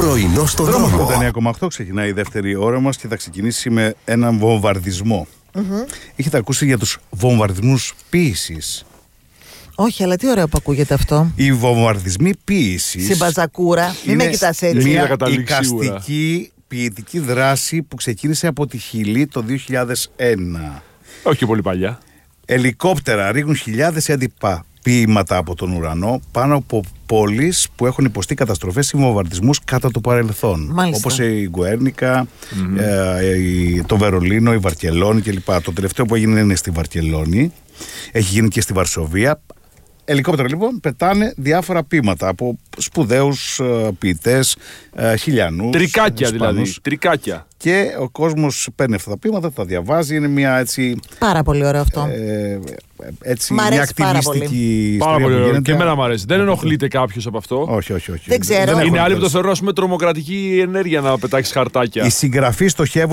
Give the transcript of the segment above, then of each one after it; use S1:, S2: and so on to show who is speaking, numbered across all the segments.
S1: Πρωινό στον
S2: Δρόμος
S1: δρόμο.
S2: 89,8 ξεκινάει η δεύτερη ώρα μας και θα ξεκινήσει με έναν βομβαρδισμό. Έχετε ακούσει για τους βομβαρδισμούς ποίησης?
S3: Όχι, αλλά τι ωραίο που ακούγεται αυτό.
S2: Οι βομβαρδισμοί ποίησης
S3: Συμπαζακούρα. Μην με κοιτάς έτσι.
S2: μια
S4: καταλήξει
S2: εικαστική ποιητική δράση που ξεκίνησε από τη Χιλή το 2001.
S4: Όχι και πολύ παλιά.
S2: Ελικόπτερα ρίχνουν χιλιάδες έντυπα ποίηματα από τον ουρανό πάνω από πόλεις που έχουν υποστεί καταστροφές ή βομβαρδισμούς κατά το παρελθόν.
S3: Μάλιστα.
S2: Όπως η Γκουέρνικα, το Βερολίνο, η Βαρκελόνη κλπ. Το τελευταίο που έγινε είναι στη Βαρκελόνη. Έχει γίνει και στη Βαρσοβία. Ελικόπτερα λοιπόν πετάνε διάφορα ποίηματα από σπουδαίους ποιητές, χιλιανούς.
S4: Τρικάκια
S2: Ισπανούς.
S4: δηλαδή. Τρικάκια.
S2: Και ο κόσμος παίρνει αυτά τα ποίηματα, τα διαβάζει. Είναι μια έτσι.
S3: Πάρα πολύ ωραίο αυτό.
S2: Έτσι,
S3: Μ'
S2: μια
S3: αρέσει πάρα
S2: ακτιβιστική
S4: Πάρα
S2: ιστορία
S4: πολύ
S2: που
S4: ωραίο.
S2: γίνεται.
S4: Και εμένα μου αρέσει. Δεν ενοχλείται κάποιος από αυτό.
S2: Όχι.
S3: Δεν ξέρω.
S2: έχω
S4: Είναι άλλοι που το
S2: interest.
S4: θεωρούν ας πούμε τρομοκρατική ενέργεια να πετάξει χαρτάκια.
S2: Οι συγγραφείς στοχεύουν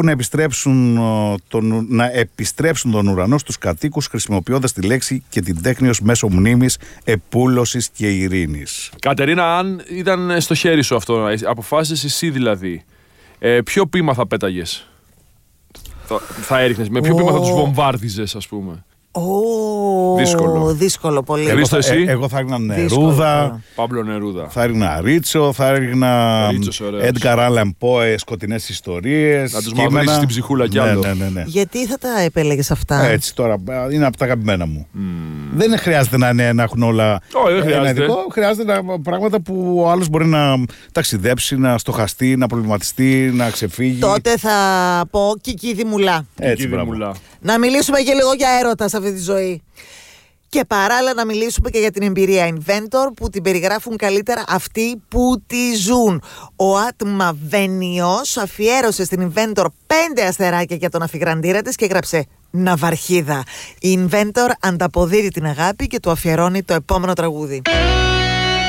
S2: να επιστρέψουν τον ουρανό στους κατοίκους χρησιμοποιώντας τη λέξη και την τέχνη ως μέσο μνήμης, επούλωσης και ειρήνης.
S4: Κατερίνα, αν ήταν στο χέρι σου αυτό, αποφάσισες εσύ δηλαδή, ποιο ποίημα θα πέταγες? Θα έριχνες, με ποιο ποίημα θα τους βομβάρδιζες, ας πούμε? Δύσκολο.
S3: Δύσκολο πολύ.
S4: Χρήστο, εσύ?
S2: Εγώ θα έριχνα
S3: Δύσκολο.
S2: Νερούδα,
S4: Πάμπλο Νερούδα.
S2: θα έριχνα Ρίτσο, θα έριχνα
S4: Ρίτσος, ωραίος.
S2: Έντγκαρ Άλαν Πόε, σκοτεινές ιστορίες.
S4: Να τους
S2: κείμενα.
S4: μαυρίσεις την ψυχούλα κι άλλο.
S2: Ναι.
S3: Γιατί θα τα επέλεγες αυτά?
S2: Έτσι τώρα, είναι από τα αγαπημένα μου. Δεν χρειάζεται να έχουν όλα
S4: Όχι, δεν
S2: ένα
S4: χρειάζεται.
S2: ειδικό. Χρειάζεται πράγματα που ο άλλος μπορεί να ταξιδέψει, να στοχαστεί, να προβληματιστεί, να ξεφύγει.
S3: Τότε θα πω Κικίδη Μουλά.
S2: Έτσι,
S4: Κίδη
S2: μπράβο.
S4: Μουλά.
S3: Να μιλήσουμε και λίγο για έρωτα σε αυτή τη ζωή. Και παράλληλα να μιλήσουμε και για την εμπειρία Inventor που την περιγράφουν καλύτερα αυτοί που τη ζουν. Ο Άτμα Βένιος αφιέρωσε στην Inventor 5 αστεράκια για τον αφιγραντήρα της και έγραψε «Ναυαρχίδα». Η Inventor ανταποδίδει την αγάπη και του αφιερώνει το επόμενο τραγούδι.